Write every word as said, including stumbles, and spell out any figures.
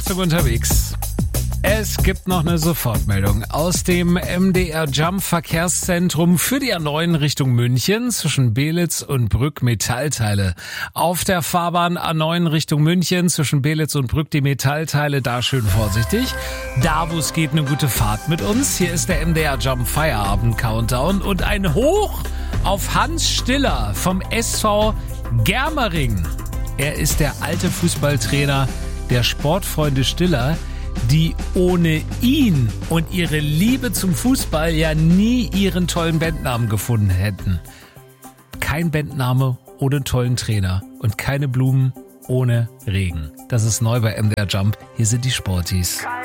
Achtung unterwegs. Es gibt noch eine Sofortmeldung aus dem M D R Jump Verkehrszentrum für die A neun Richtung München zwischen Belitz und Brück Metallteile. Auf der Fahrbahn A neun Richtung München zwischen Belitz und Brück die Metallteile, da schön vorsichtig. Da, wo es geht, eine gute Fahrt mit uns. Hier ist der M D R Jump Feierabend Countdown und ein Hoch auf Hans Stiller vom S V Germering. Er ist der alte Fußballtrainer der Sportfreunde Stiller, die ohne ihn und ihre Liebe zum Fußball ja nie ihren tollen Bandnamen gefunden hätten. Kein Bandname ohne tollen Trainer und keine Blumen ohne Regen. Das ist neu bei M D R Jump. Hier sind die Sporties.